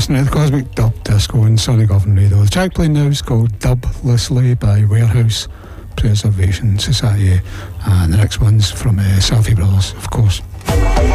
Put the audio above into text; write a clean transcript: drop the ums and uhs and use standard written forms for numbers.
listening to the Cosmic Dub Disco on Sonic Oven Radio. The track playing now is called Dublessly by Warehouse Preservation Society, and the next one's from Selfie Brothers, of course.